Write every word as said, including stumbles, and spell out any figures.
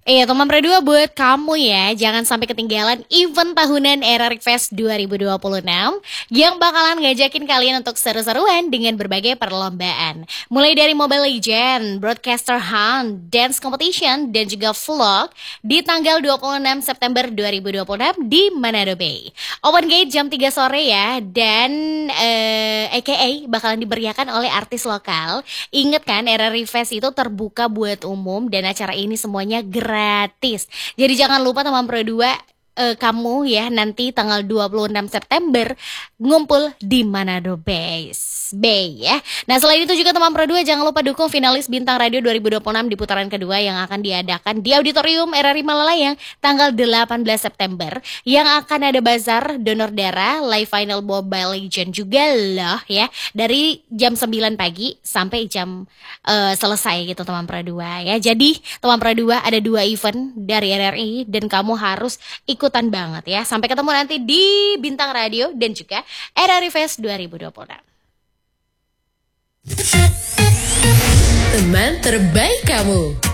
Iya teman Pro dua buat kamu ya, jangan sampai ketinggalan event tahunan Erarik Fest dua ribu dua puluh enam yang bakalan ngajakin kalian untuk seru-seruan dengan berbagai perlombaan. Mulai dari Mobile Legend, Broadcaster Hunt, Dance Competition, dan juga vlog di tanggal dua puluh enam September dua ribu dua puluh enam di Manado Bay. Open gate jam tiga sore ya, dan eh, A K A bakalan diberiakan oleh artis lokal. Ingat kan, Erarik Fest itu terbuka buat umum dan acara ini semuanya gratis. Jadi jangan lupa teman Pro dua, eh, kamu ya nanti tanggal dua puluh enam September ngumpul di Manado Bay. Bay ya. Nah, selain itu juga teman Pro dua jangan lupa dukung finalis Bintang Radio dua ribu dua puluh enam di putaran kedua yang akan diadakan di Auditorium R R I Malalayang tanggal delapan belas September yang akan ada bazar donor darah, live final Mobile Legend juga loh ya. Dari jam sembilan pagi sampai jam eh, selesai gitu teman Pro dua ya. Jadi teman Pro dua ada dua event dari R R I dan kamu harus ikutan banget ya. Sampai ketemu nanti di Bintang Radio dan juga R R I Fest dua ribu dua puluh enam. Teman terbaik kamu.